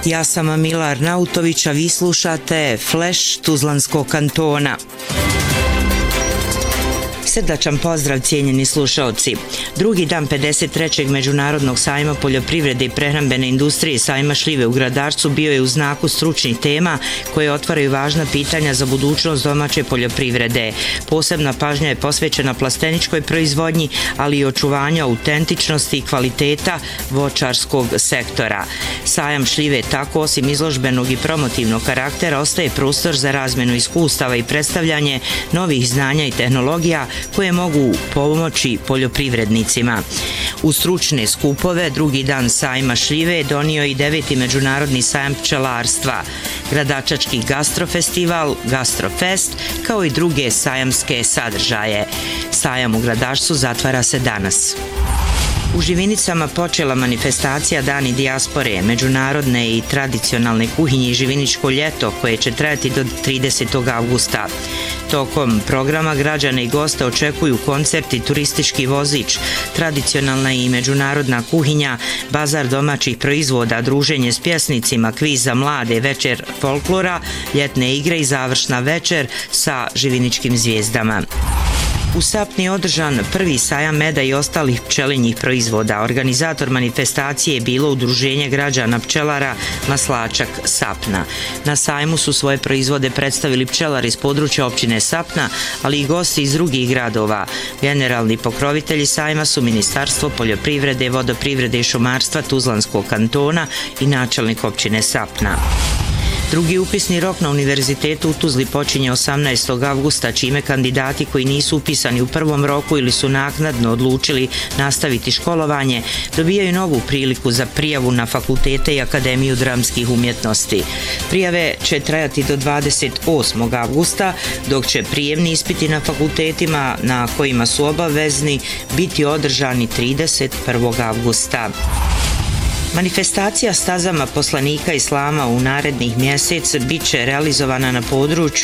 Ja sam Mila Arnautović, a vi slušate Flash Tuzlanskog kantona. Srdačan pozdrav, cijenjeni slušaoci. Drugi dan 53. Međunarodnog sajma poljoprivrede i prehrambene industrije sajma šljive u Gradarcu bio je u znaku stručnih tema koje otvaraju važna pitanja za budućnost domaće poljoprivrede. Posebna pažnja je posvećena plasteničkoj proizvodnji, ali i očuvanju autentičnosti i kvaliteta voćarskog sektora. Sajam šljive tako, osim izložbenog i promotivnog karaktera, ostaje prostor za razmjenu iskustava i predstavljanje novih znanja i tehnologija koje mogu pomoći poljoprivrednicima. U stručne skupove drugi dan sajma šljive donio i 9. međunarodni sajam pčelarstva, Gradačački gastrofestival, Gastrofest, kao i druge sajamske sadržaje. Sajam u Gradačcu zatvara se danas. U Živinicama počela manifestacija Dani dijaspore, međunarodne i tradicionalne kuhinje i živiničko ljeto koje će trajati do 30. avgusta. Tokom programa građane i goste očekuju koncerti, turistički vozič, tradicionalna i međunarodna kuhinja, bazar domaćih proizvoda, druženje s pjesnicima, kviz za mlade, večer folklora, ljetne igre i završna večer sa živiničkim zvijezdama. U Sapni je održan prvi sajam meda i ostalih pčelinjih proizvoda. Organizator manifestacije je bilo Udruženje građana pčelara Maslačak Sapna. Na sajmu su svoje proizvode predstavili pčelari iz područja općine Sapna, ali i gosti iz drugih gradova. Generalni pokrovitelji sajma su Ministarstvo poljoprivrede, vodoprivrede i šumarstva Tuzlanskog kantona i načelnik općine Sapna. Drugi upisni rok na Univerzitetu u Tuzli počinje 18. avgusta, čime kandidati koji nisu upisani u prvom roku ili su naknadno odlučili nastaviti školovanje, dobijaju novu priliku za prijavu na fakultete i Akademiju dramskih umjetnosti. Prijave će trajati do 28. avgusta, dok će prijemni ispiti na fakultetima na kojima su obavezni biti održani 31. avgusta. Manifestacija stazama poslanika Islama u narednih mjesec bit će realizovana na području